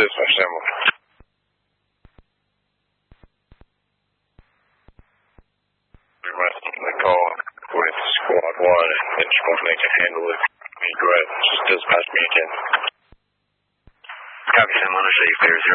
Dispatch symbol. We must call with squad 1 and squad they can handle it. Go ahead, just dispatch me again. Copy, I'm on a safe there,